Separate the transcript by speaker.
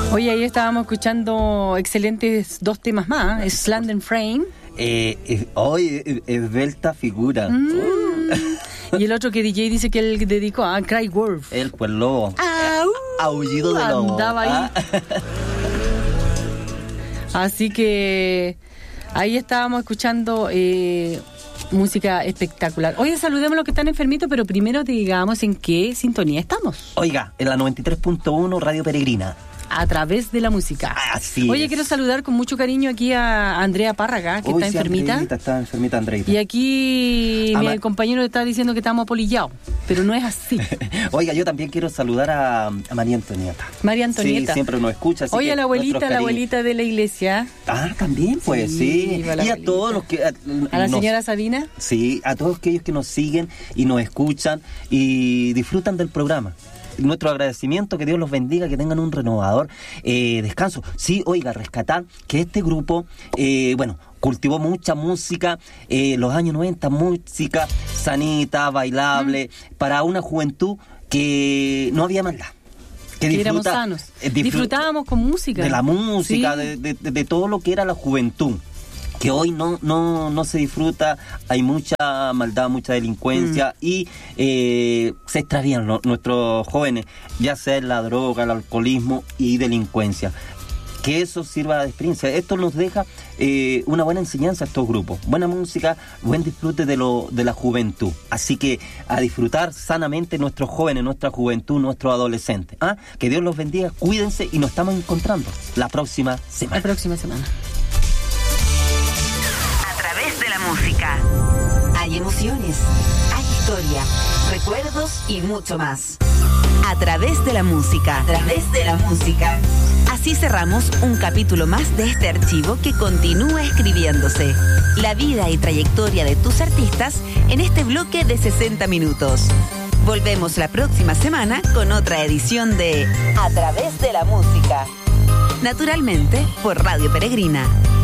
Speaker 1: Oye, ahí estábamos escuchando excelentes dos temas más, Slant and Frame.
Speaker 2: Hoy esbelta figura.
Speaker 1: Y el otro que DJ dice que él dedicó a Cry Wolf.
Speaker 2: El pues lobo. Aullido de lobo.
Speaker 1: Andaba ahí. Así que ahí estábamos escuchando música espectacular. Oye, saludemos a los que están enfermitos, pero primero digamos en qué sintonía estamos.
Speaker 2: Oiga, en la 93.1 Radio Peregrina.
Speaker 1: A través de la música.
Speaker 2: Así
Speaker 1: Oye,
Speaker 2: es.
Speaker 1: quiero saludar con mucho cariño aquí a Andrea Párraga, que está enfermita.
Speaker 2: Está enfermita, Andreita.
Speaker 1: Y aquí mi compañero está diciendo que estamos apolillados, pero no es así.
Speaker 2: Oiga, yo también quiero saludar a María Antonieta.
Speaker 1: María Antonieta.
Speaker 2: Sí, siempre nos escucha. Así
Speaker 1: Oye,
Speaker 2: que
Speaker 1: la abuelita de la iglesia.
Speaker 2: También, pues, sí. Y a todos los que...
Speaker 1: ¿A la señora Sabina?
Speaker 2: Sí, a todos aquellos que nos siguen y nos escuchan y disfrutan del programa. Nuestro agradecimiento, que Dios los bendiga, que tengan un renovador descanso. Sí, oiga, rescatar que este grupo, cultivó mucha música, los años 90, música sanita, bailable, para una juventud que no había maldad.
Speaker 1: Que éramos sanos. Disfrutábamos con música.
Speaker 2: De la música,
Speaker 1: sí.
Speaker 2: de todo lo que era la juventud. Que hoy no se disfruta, hay mucha maldad, mucha delincuencia y se extravían nuestros jóvenes, ya sea en la droga, el alcoholismo y delincuencia. Que eso sirva de experiencia. Esto nos deja una buena enseñanza a estos grupos. Buena música, buen disfrute de la juventud. Así que a disfrutar sanamente nuestros jóvenes, nuestra juventud, nuestros adolescentes. Que Dios los bendiga, cuídense y nos estamos encontrando la próxima semana.
Speaker 3: De la música. Hay emociones, hay historia, recuerdos y mucho más. A través de la música. A través de la música. Así cerramos un capítulo más de este archivo que continúa escribiéndose. La vida y trayectoria de tus artistas en este bloque de 60 minutos. Volvemos la próxima semana con otra edición de A través de la música. Naturalmente, por Radio Peregrina.